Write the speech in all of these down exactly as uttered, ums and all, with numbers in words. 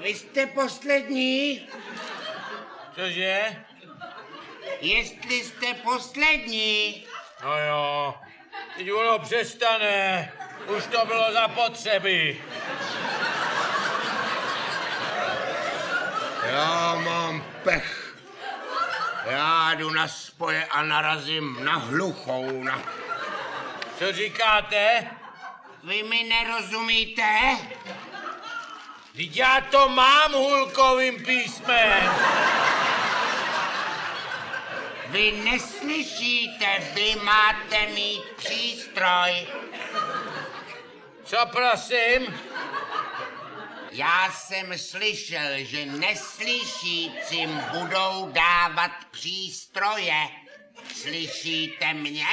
Vy jste poslední? Cože? Jestli jste poslední. No jo, teď ono přestane. Už to bylo zapotřebí. Já mám pech. Já jdu na spoje a narazím na hluchou. Na... Co říkáte? Vy mi nerozumíte? Vždyť já to mám hulkovým písmem. Vy neslyšíte, vy máte mít přístroj. Co prosím? Já jsem slyšel, že neslyšícím budou dávat přístroje. Slyšíte mě?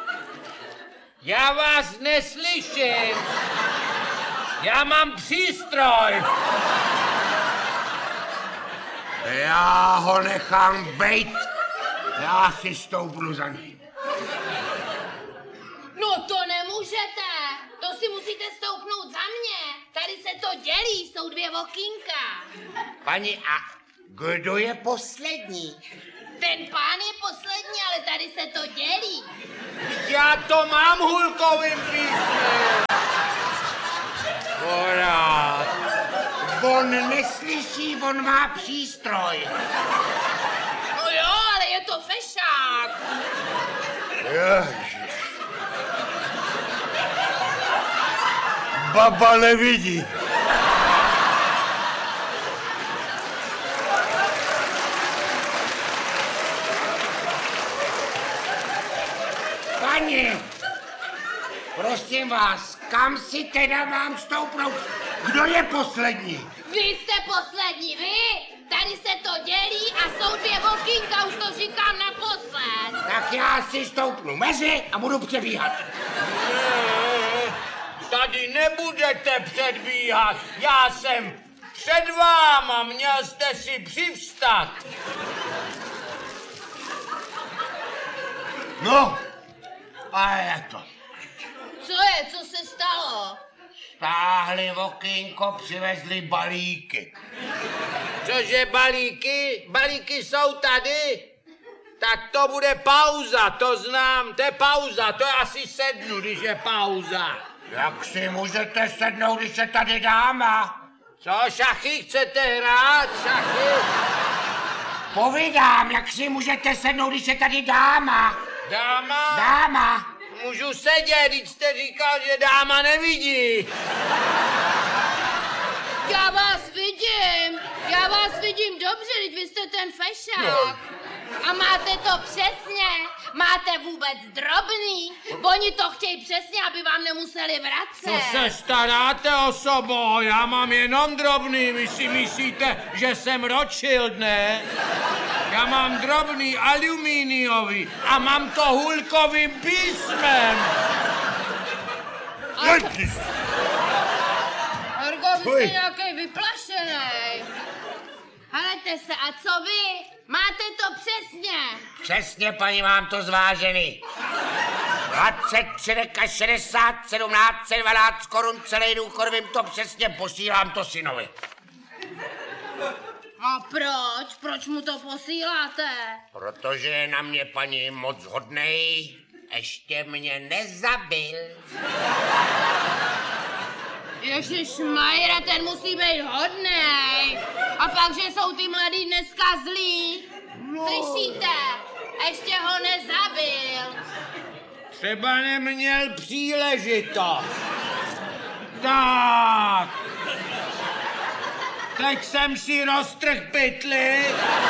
Já vás neslyším. Já mám přístroj. Já ho nechám bejt. Já si stoupnu za ním. No to nemůžete. To si musíte stoupnout za mě. Tady se to dělí, jsou dvě okýnka. Paní, a kdo je poslední? Ten pán je poslední, ale tady se to dělí. Já to mám hulkovým písmem. Porád. On neslyší, on má přístroj. No jo, ale je to fešák. Ježiš. Baba nevidí. Pani, prosím vás, kam si teda mám stoupnout? Kdo je poslední? Vy jste poslední, vy? Tady se to dělí a jsou dvě okýnka, už to říkám naposled. Tak já si stoupnu mezi a budu přebíhat. Ne, tady nebudete předbíhat. Já jsem před váma, měl jste si přivstat. No, a je to. Co je, co se stalo? Stáhli okýnko, přivezli balíky. Cože balíky? Balíky jsou tady? Tak to bude pauza, to znám, to je pauza, to je asi sednu, když je pauza. Jak si můžete sednout, když je tady dáma? Co, šachy chcete hrát, šachy? Povídám, jak si můžete sednout, když je tady dáma? Dáma? Dáma. Můžu sedět, když jste říkal, že dáma nevidí. Já vás vidím, já vás vidím dobře, teď vy jste ten fešák. No. A máte to přesně, máte vůbec drobný. Oni to chtějí přesně, aby vám nemuseli vracet. Co se staráte, osobo? Já mám jenom drobný, vy si myslíte, že jsem Rothschild, ne? Já mám drobný alumíniový a mám to hulkovým písmem. Horko, vy jste nějaký vyplašenej. Helejte se, a co vy? Máte to přesně. Přesně, paní, mám to zvážený. dvacet tři šedesát sedmnáct dvanáct korun celý důchod, vím to přesně, posílám to synovi. A proč? Proč mu to posíláte? Protože je na mě, paní, moc hodnej, ještě mě nezabil. Ježišmajra, ten musí být hodnej. A pak, že jsou ty mladí dneska zlí. No. Slyšíte? Ještě ho nezabil. Třeba neměl příležitost. Tak. Teď jsem si roztrhl pytli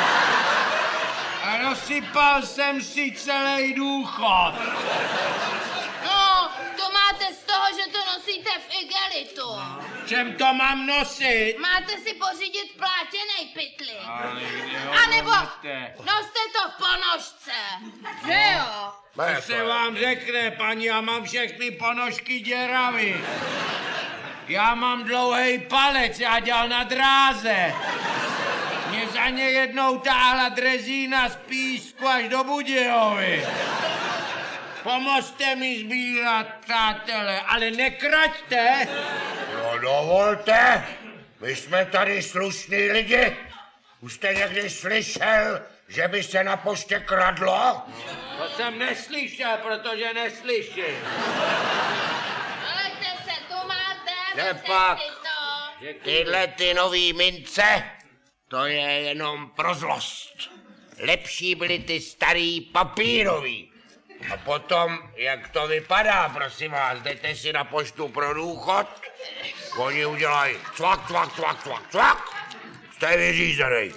a rozsypal jsem si celý důchod. No, to máte z toho, že to nosíte v igelitu. Čem to mám nosit? Máte si pořídit plátěnej pytli. A nebo noste to v ponožce. Že jo? To se vám řekne, paní, já mám všechny ponožky děravý. Já mám dlouhý palec, já dělal na dráze. Mě za ně jednou táhla drezína z Písku až do Budějovy. Pomozte mi sbírat, přátelé, ale nekraťte. No dovolte. My jsme tady slušní lidi. Už jste někdy slyšel, že by se na poště kradlo? To jsem neslyšel, protože neslyším. Hleďte se, tu máte, Nepak. vezměte si to. Tyhle ty nový mince, to je jenom pro zlost. Lepší byly ty starý papírový. A potom, jak to vypadá, prosím vás, jdete si na poštu pro důchod, oni udělají cvak, cvak, cvak, cvak, cvak, jste vyřízený.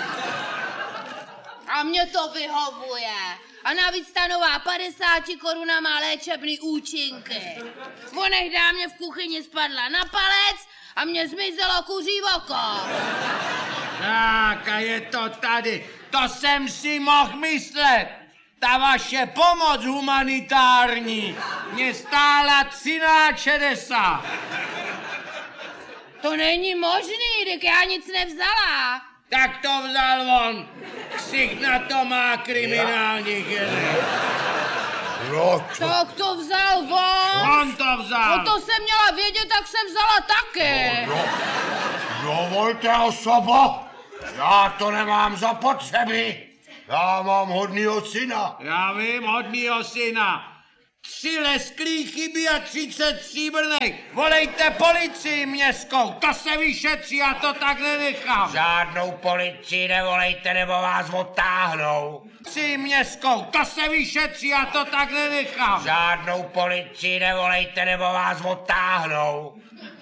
A mě to vyhovuje. A navíc ta nová padesát koruna má léčebný účinky. Onehdy mě v kuchyni spadla na palec a mě zmizelo kuří oko. Tak a je to tady. To jsem si mohl myslet. Ta vaše pomoc humanitární mě stála třináct šedesát. To není možný, tak já nic nevzala. Tak to vzal on. Ksich na to má kriminální geny. No, Tak to vzal on. On to vzal. No to jsem měla vědět, tak jsem vzala taky. no, dovolte osobo, já to nemám zapotřebí. Já mám hodnýho syna. Já vím, hodnýho syna. Tři lesklí chybí a třicet stříbrných. Volejte policii městskou, to se vyšetří, já to tak nenechám. Žádnou policii nevolejte, nebo vás odtáhnou. Policii městskou, to se vyšetří, já to tak nenechám. Žádnou policii nevolejte, nebo vás odtáhnou.